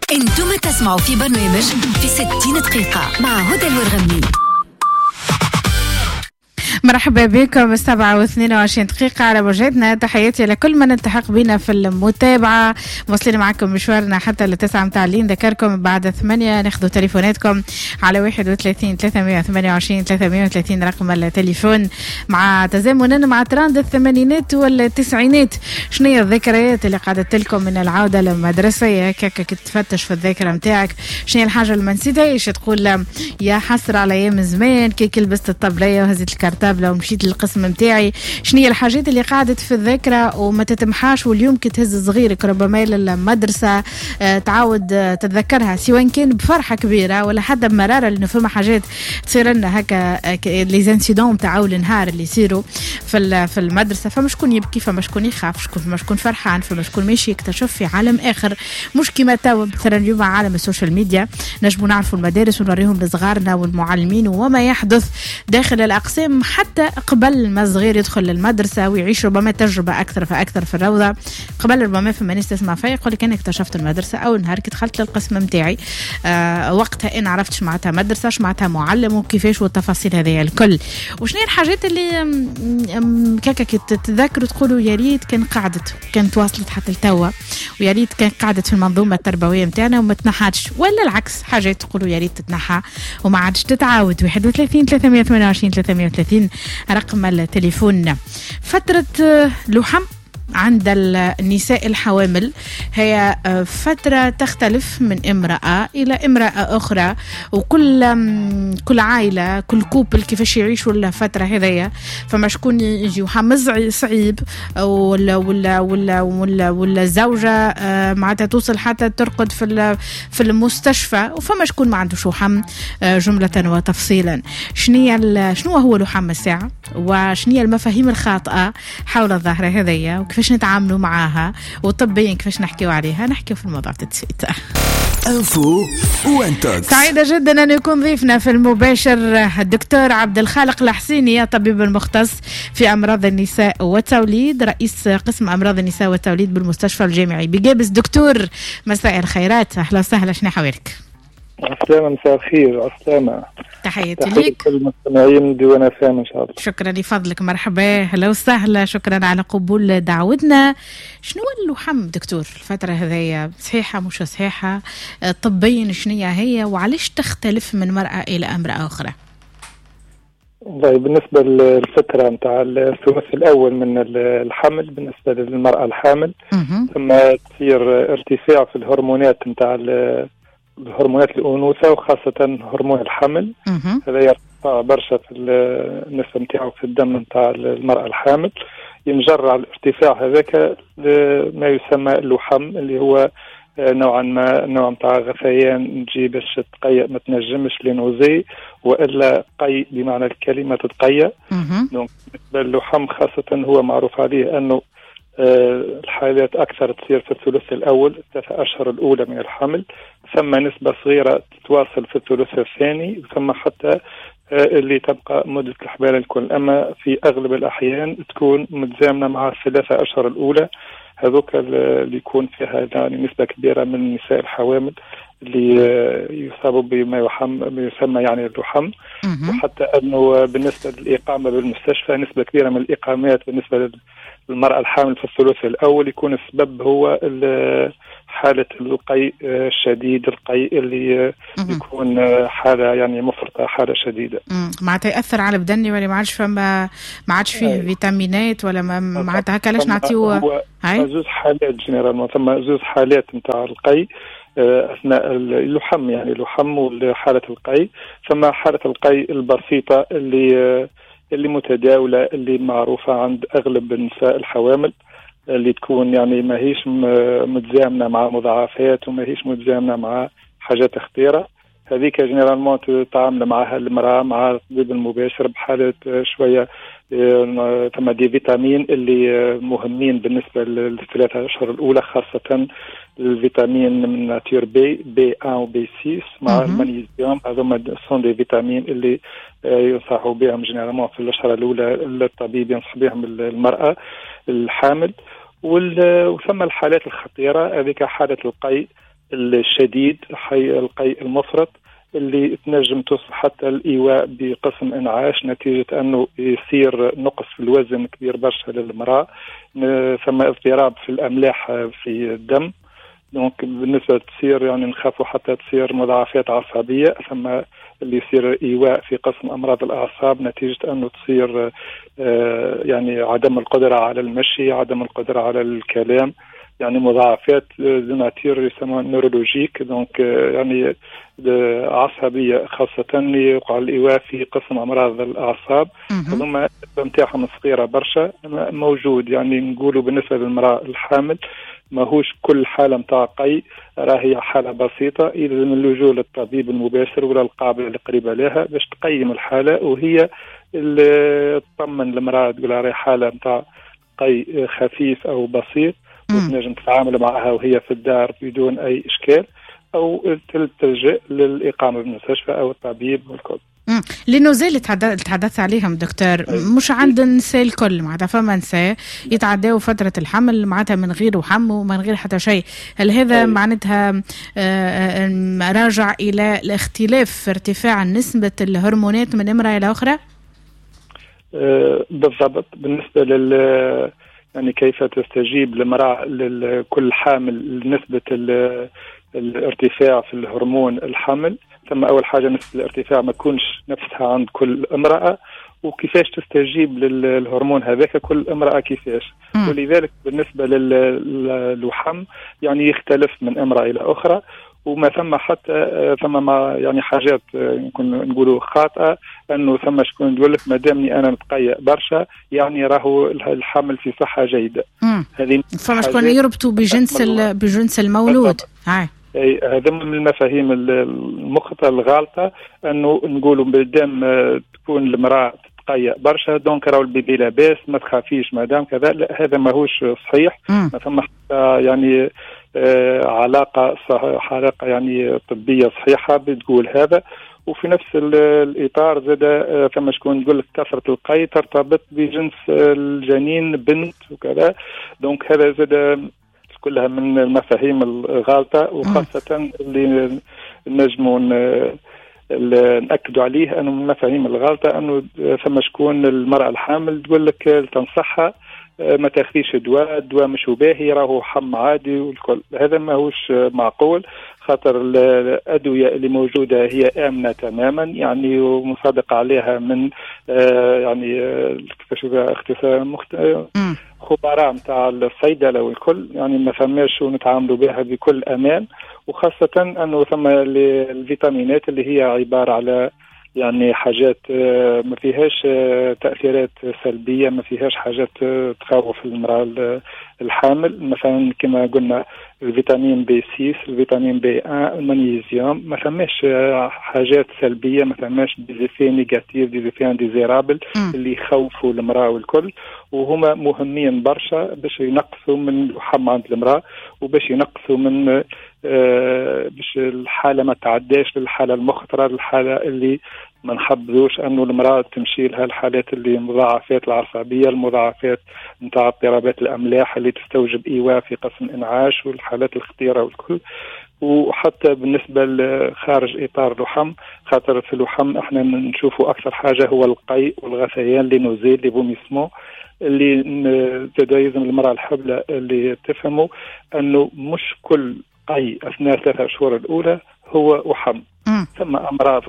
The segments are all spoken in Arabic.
انتم تسمعوا في برنامج في 60 دقيقة مع هدى الورغمي. مرحبا بكم 27 دقيقة على موجتنا. تحياتي لكل من التحق بنا في المتابعة. موصلين معكم مشوارنا حتى ل9 متاع الليل. ذكركم بعد 8 ناخذوا تليفوناتكم على 31 328 330 رقم التليفون، مع تزامنا مع تراند الثمانينات والتسعينات. شنو هي الذكريات اللي قعدت لكم من العودة للمدرسة؟ هكاك تفتش في الذاكرة متاعك شنو هي الحاجة اللي ما نسيتهاش، تقول يا حسرة على أيام زمان كي لبست الطبلية وهزيت الكرتة لو مشيت للقسم متاعي. شنو هي الحاجات اللي قاعدت في الذاكرة وما تتمحاش، واليوم كي تهز صغيرك ربما للمدرسة تعاود تتذكرها، سواء كان بفرحة كبيرة ولا حتى بمرارة، لأنه فما حاجات تصير لنا هكا لي زانسيدون تاع أول نهار اللي يصيروا في المدرسة. فما شكون يبكي، فما شكون يخاف، فما شكون فرحان، فما شكون ماشي يكتشف في عالم آخر مش كما توا. مثلا اليوم عالم السوشيال ميديا نجموا نعرفوا المدارس ونوريهم لصغارنا والمعلمين وما يحدث داخل الأقسام، حتى قبل ما صغير يدخل للمدرسة ويعيش ربما تجربة أكثر فأكثر في الروضة. قبل ربما فما ناس تسمع فيا يقول لك أنا اكتشفت المدرسة أول نهار كي دخلت للقسم متاعي، وقتها أنا عرفت معناتها مدرسة، معناتها معلم وكيفاش والتفاصيل هذه الكل. وشنو هي الحاجات اللي كاكا كي تتذكروا تقولوا يا ريت كان قعدت، كانت واصلت حتى لتوا، ويا ريت كان قعدت في المنظومة التربوية متاعنا وما تنحاتش، ولا العكس حاجات تقولوا يا ريت تتنحى وما عادش تتعاود. 31 328 330 رقم التليفون. فترة لحم عند النساء الحوامل هي فترة تختلف من امرأة إلى امرأة أخرى، وكل عائلة كل كوبل كيفاش يعيشوا الفترة هذية. فما شكون يجي وحمز صعيب ولا زوجة معناتها توصل حتى ترقد في المستشفى، وفما شكون ما عندوش لحم جملة وتفصيلا. شنو هو لحم الساعة، وشنو المفاهيم الخاطئة حول الظاهرة هذية، وكيفاش نتعاملوا معاها، وطبيا كيفاش نحكيوا عليها. نحكيوا في الموضوع تتسويت. انفو وانتوكس. سعيدة جدا أن يكون ضيفنا في المباشر الدكتور عبد الخالق الحسيني، طبيب مختص في أمراض النساء والتوليد، رئيس قسم أمراض النساء والتوليد بالمستشفى الجامعي بجابس. دكتور مساء الخيرات، أهلا وسهلا، شنو حوالك؟ السلام، مساء الخير، السلامة. تحياتي ليك. كل المستمعين ديوان فهم إن شاء الله. شكرا لفضلك، مرحبا، هلا وسهلا، شكرا على قبول دعوتنا. شنو اللحم دكتور الفترة هذية؟ صحيحة مش صحيحة؟ طبيا شنية هي، وعليش تختلف من مرأة إلى امرأة أخرى؟ والله بالنسبة للفترة متاع الثلث الأول من الحمل بالنسبة للمرأة الحامل ثم تصير ارتفاع في الهرمونات متاع هرمونات الأنوثة، وخاصة هرمون الحمل. هذا يرتفع برشا في النسبة متاعه في الدم متاع المرأة الحامل، ينجر على الارتفاع هذاك ما يسمى اللحم، اللي هو نوعا ما نوع متاع غثيان تجي باش تقيأ ما تنجمش لنوزي، وإلا قي بمعنى الكلمة تتقيأ. دونك بالنسبة للحم خاصة هو معروف عليه أنه الحالات أكثر تصير في الثلث الأول، 3 أشهر الأولى من الحمل، ثم نسبة صغيرة تتواصل في الثلث الثاني، ثم حتى اللي تبقى مدة الحمل الكل. أما في أغلب الأحيان تكون متزامنة مع 3 أشهر الأولى، هذوك اللي يكون فيها يعني نسبة كبيرة من النساء الحوامل اللي يصابوا بما يسمى يعني اللحم. وحتى أنه بالنسبة للإقامة بالمستشفى نسبة كبيرة من الإقامات بالنسبة للمرأة الحامل في الثلث الأول يكون السبب هو حالة القيء الشديد، القيء اللي يكون حالة يعني مفرطة، حالة شديدة. معناتها يأثر على بدني ولا ما عادش فيه فيتامينات ولا معناتها هكا لاش نعطيوه؟ هاي زوز حالات جنرال، ثم زوز حالات نتاع القيء أثناء اللحم، يعني اللحم وحالة القيء. ثم حالة القيء البسيطة اللي متداولة، اللي معروفة عند أغلب النساء الحوامل، اللي تكون يعني ما هيش متزامنة مع مضاعفات وما هيش متزامنة مع حاجات خطيرة. هذيك جنرالمون تتعامل معها المرأة مع الطبيب المباشر بحالة شوية ثم دي فيتامين اللي مهمين بالنسبة لل3 أشهر الأولى، خاصة الفيتامين من ناتير بي 1 وبي 6 مع المغنيسيوم. هذوما سون دي فيتامين اللي ينصحوا بهم جنرالمون في الأشهر الأولى، الطبيب ينصح بهم المرأة الحامل. وثم الحالات الخطيرة، هذيك حالة القيء الشديد القيء المفرط اللي تنجم توصل حتى الإيواء بقسم إنعاش نتيجة أنه يصير نقص في الوزن كبير برشا للمرأة. ثم اضطراب في الأملاح في الدم، دونك بالنسبة تصير يعني نخافوا حتى تصير مضاعفات عصبية. ثم اللي يصير إيواء في قسم أمراض الأعصاب نتيجة أنه تصير يعني عدم القدرة على المشي، عدم القدرة على الكلام، يعني مضاعفات دوناتير يسموها نيرولوجيك، دونك يعني عصبية خاصة يقع الإيواء في قسم أمراض الأعصاب. هذوما نتاعهم صغيرة برشا موجود. يعني نقولوا بالنسبة للمرأة الحامل ماهوش كل حالة متاع قيء راهي حالة بسيطة، إذا من اللجوء للطبيب المباشر ولا القابلة اللي قريبة لها باش تقيم الحالة، وهي اللي تطمن المرأة تقول راهي حالة متاع قيء خفيف أو بسيط وتنجم تتعامل معها وهي في الدار بدون أي إشكال، أو تلجأ للإقامة بالمستشفى أو الطبيب والكل. للنزال اللي تحدثت عليهم دكتور مش عند النساء الكل، معناتها فما نساء يتعداوا فترة الحمل معناتها من غير وحم ومن غير حتى شيء. هل هذا معناتها راجع إلى الاختلاف في ارتفاع نسبة الهرمونات من امرأة إلى أخرى؟ بالضبط. بالنسبة يعني كيف تستجيب المرأة لكل حامل لنسبة الارتفاع في الهرمون الحمل. ثم أول حاجة نسبة الارتفاع ما تكونش نفسها عند كل امرأة، وكيفاش تستجيب للهرمون هذاك كل امرأة كيفاش. ولذلك بالنسبة للوحم يعني يختلف من امرأة إلى أخرى، وما ثم حتى ثم ما يعني حاجات نقولوا خاطئة، انه ثم شكون يقول لك ما دامني انا متقيأ برشا يعني راهو الحمل في صحة جيدة. هذه فما شكون يربطوا بجنس المولود. هذا من المفاهيم المخطئة الغالطة، انه نقولوا بدام تكون المرأة تتقيأ برشا دونك راهو البيبي لاباس ما تخافيش مادام كذا. لا، هذا ماهوش صحيح. ما ثم يعني علاقة يعني طبية صحيحة بتقول هذا. وفي نفس الإطار زاد كما شكون يقول لك كثرة القيء ترتبط بجنس الجنين بنت وكذا، دونك هذا زاد كلها من المفاهيم الغالطة، وخاصة اللي نجموا نأكدوا عليه أنه من المفاهيم الغالطة أنه ثم شكون المرأة الحامل تقول لك تنصحها ما تاخذيش دواء مش باهي راهو حم عادي والكل. هذا ما هوش معقول، خاطر الأدوية اللي موجودة هي آمنة تماما يعني ومصادقة عليها من يعني كيفاش اختصار خبراء متاع الصيدلة والكل، يعني ما فماش ونتعاملوا بها بكل أمان. وخاصة أنه ثم الفيتامينات اللي هي عبارة على يعني حاجات ما فيهاش تأثيرات سلبية، ما فيهاش حاجات تخوف المرأة الحامل، مثلا كما قلنا الفيتامين بي 6، الفيتامين بي 1، المغنيسيوم، ما فماش حاجات سلبية، ما فماش ديزيفي نيجاتيف ديزيفي انديزيرابل اللي يخوفوا المرأة والكل. وهما مهمين برشا باش ينقصوا من الوحم عند المرأة وباش ينقصوا من باش الحالة ما تعداش للحالة المخطرة، الحالة اللي ما نحبذوش أنه المرأة تمشي لها الحالات اللي مضاعفات العصبية، المضاعفات نتاع اضطرابات الأملاح اللي تستوجب إيواء في قسم إنعاش والحالات الخطيرة والكل. وحتى بالنسبة لخارج إطار اللحم، خاطر في اللحم احنا نشوفوا أكثر حاجة هو القيء والغثيان لنوزيل لبوميسمو، اللي تدايزم المرأة الحبلة اللي تفهموا أنه مش كل قيء أثناء 3 أشهر الأولى هو وحم. ثم أمراض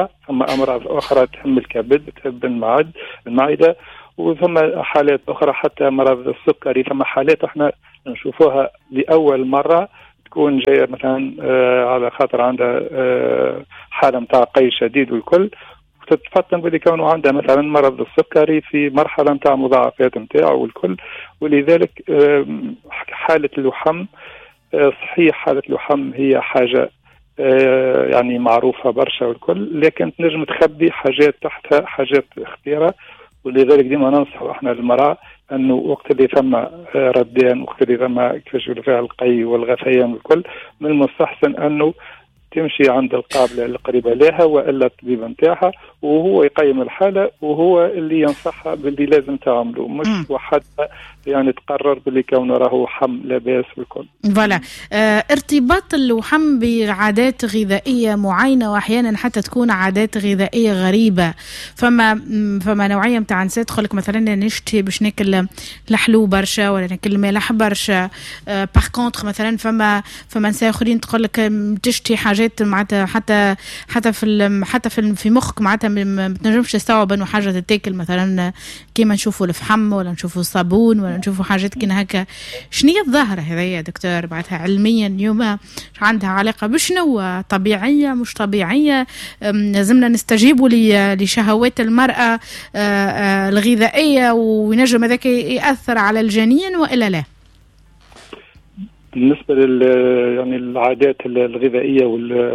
أخرى تهم الكبد، تهم المعدة، وثم حالات أخرى حتى مرض السكري. ثم حالات احنا نشوفوها لأول مرة تكون جاية مثلا على خاطر عندها حالة متاع قيء شديد والكل، تتفطن بدي كونه عندها مثلا مرض السكري في مرحلة متاع مضاعفات متاعه والكل. ولذلك حالة اللحم صحيح، حالة اللحم هي حاجة يعني معروفة برشا والكل، لكن تنجم تخبي حاجات تحتها، حاجات خطيرة. ولذلك ديما ننصح احنا المرأة انه وقت اللي ثم ردان، وقت اللي ثم كيفاش يقولوا فيها القيء والغثيان والكل، من المستحسن انه تمشي عند القابلة القريبة لها وإلا الطبيب نتاعها، وهو يقيم الحالة وهو اللي ينصحها باللي لازم تعمله، مش وحدها يعني تقرر باللي كونه راهو حم لاباس والكل. فوالا. ارتباط اللحم بعادات غذائية معينة، وأحيانا حتى تكون عادات غذائية غريبة. فما نوعية متاع نساء تقولك مثلا نشتي باش ناكل الحلو برشا ولا ناكل مالح برشا. باغ كونتر مثلا فما نساء اخرين تقولك تشتي حاجات معناتها حتى في مخك معناتها ما تنجمش تستوعب انه حاجه تتاكل، مثلا كيما نشوفوا الفحم ولا نشوفوا الصابون ولا نشوفوا حاجات كيما هكا. شنو هي الظاهره هذيا دكتور بعدها علميا اليوم عندها علاقه بشنو؟ طبيعيه مش طبيعيه؟ لازمنا نستجيبوا لشهوات المراه الغذائيه وينجم هذاك ياثر على الجنين والا لا؟ بالنسبة يعني العادات الغذائية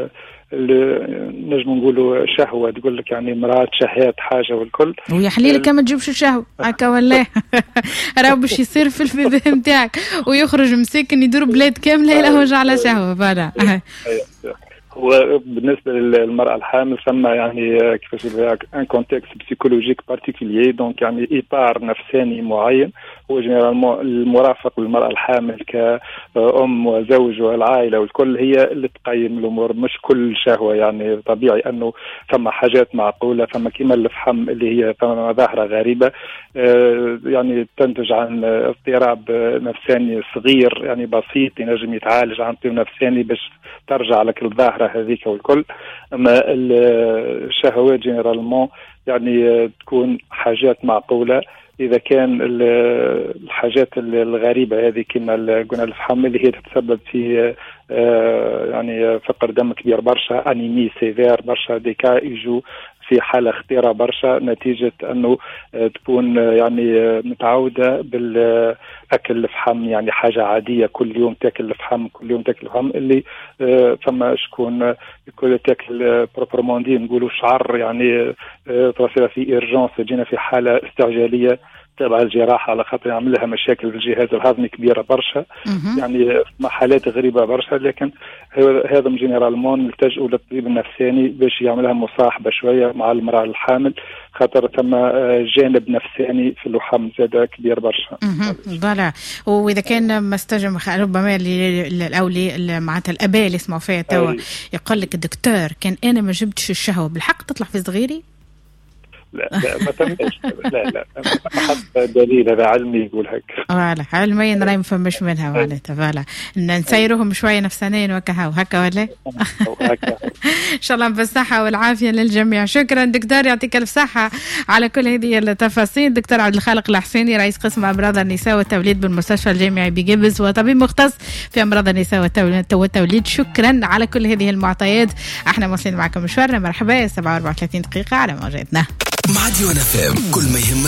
نجم نقولوا شهوة، تقول لك يعني مرات شهيات حاجة والكل، ويا حليلك ما تجيبش الشهوة هكا ولا راهو باش يصير في الفيديو نتاعك ويخرج مساكن يدور بلاد كاملة إلا وجع على شهوة. فوالا. هو بالنسبه للمراه الحامل ثم يعني كيفاش نقول ان كونتكست بسيكولوجيك بارتيكولير، دونك يعني اطار نفساني معين هو جينيرالمون المرافق للمراه الحامل كأم وزوج والعائله والكل هي اللي تقيم الامور، مش كل شهوه. يعني طبيعي انه ثم حاجات معقوله، ثم كيما الفحم اللي هي ثم مظاهر غريبه يعني تنتج عن اضطراب نفساني صغير يعني بسيط ينجم يتعالج عن طب نفساني باش ترجع لك الظاهره هذيك والكل. اما الشهوات جينيرالمون يعني تكون حاجات معقوله. اذا كان الحاجات الغريبه هذه كما قلنا الفحم اللي هي تتسبب في يعني فقر دم كبير برشا، انيمي سيفير برشا، ديكا يجوا في حالة خطيرة برشا نتيجة أنه تكون يعني متعودة بالأكل الفحم، يعني حاجة عادية كل يوم تأكل الفحم كل يوم تأكل الفحم اللي ثم شكون كل تأكل بروبرموندي نقولوا شعر يعني توصل في إيرجانس، جينا في حالة استعجالية تبع الجراحة على خاطر يعمل لها مشاكل في الجهاز الهضمي كبيرة برشا، يعني حالات غريبة برشا. لكن هذا جينيرالمون نلتجئوا للطبيب النفساني باش يعملها مصاحبة شوية مع المرأة الحامل، خاطر ثم جانب نفساني في اللحم زاد كبير برشا. فوالا. وإذا كان ما استجم ربما معناتها الآباء اللي يسمعوا فيها توا يقول لك الدكتور كان أنا ما جبتش الشهوة بالحق تطلع في صغيري؟ لا ما تمش. لا حتى دليل هذا علمي يقول هيك. فوالا علميا راهي ما فماش منها معناتها. فوالا نسيروهم شويه نفسانيا وكهو هكا ولا ان شاء الله بالصحه والعافيه للجميع. شكرا دكتور، يعطيك الف صحه على كل هذه التفاصيل. دكتور عبد الخالق الحسيني رئيس قسم امراض النساء والتوليد بالمستشفى الجامعي بجبز وطبيب مختص في امراض النساء والتوليد. شكرا على كل هذه المعطيات. احنا واصلين معكم مشوارنا. مرحبا 37 دقيقه على موجاتنا مع ديوان FM، كل ما يهمك